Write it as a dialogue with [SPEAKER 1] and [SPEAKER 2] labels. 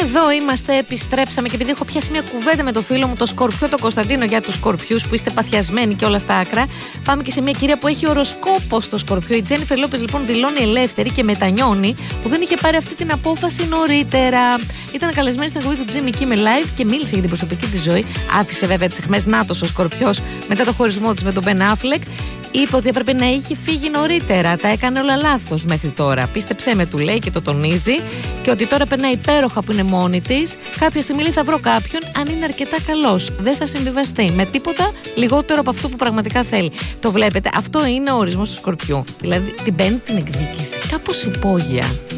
[SPEAKER 1] Εδώ είμαστε, επιστρέψαμε και επειδή έχω πιάσει μια κουβέντα με το φίλο μου, το Σκορπιό, τον Κωνσταντίνο, για τους Σκορπιούς που είστε παθιασμένοι και όλα στα άκρα, πάμε και σε μια κυρία που έχει οροσκόπο στο Σκορπιό. Η Τζένιφερ Λόπες λοιπόν δηλώνει ελεύθερη και μετανιώνει που δεν είχε πάρει αυτή την απόφαση νωρίτερα. Ήταν καλεσμένη στην εκπομπή του Jimmy Kimmel Live και μίλησε για την προσωπική της ζωή. Άφησε βέβαια τις αιχμές νάτος ο Σκορπιός μετά το χωρισμό της με τον Ben Affleck. Είπε ότι έπρεπε να είχε φύγει νωρίτερα. Τα έκανε όλα λάθος μέχρι τώρα. Πίστεψέ με, του λέει και το τονίζει. Και ότι τώρα περνάει υπέροχα που είναι μόνη της. Κάποια στιγμή λέει θα βρω κάποιον, αν είναι αρκετά καλός. Δεν θα συμβιβαστεί με τίποτα λιγότερο από αυτό που πραγματικά θέλει. Το βλέπετε, αυτό είναι ο ορισμός του Σκορπιού. Δηλαδή την παίρνει την εκδίκηση κάπως υπόγεια.